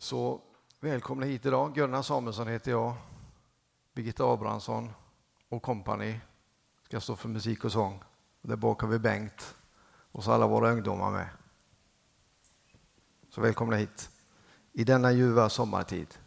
Så välkomna hit idag. Gunnar Samuelsson heter jag. Birgitta Abrahamsson och kompani ska stå för musik och sång. Där bak har vi Bengt och så alla våra ungdomar med. Så välkomna hit i denna ljuva sommartid.